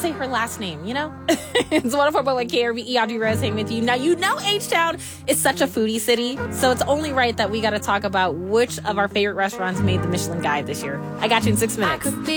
say her last name, you know? It's 104.1 KRVE, Audrey Rose hanging with you. Now, you know H-Town is such a foodie city, so it's only right that we got to talk about which of our favorite restaurants made the Michelin Guide this year. I got you in 6 minutes.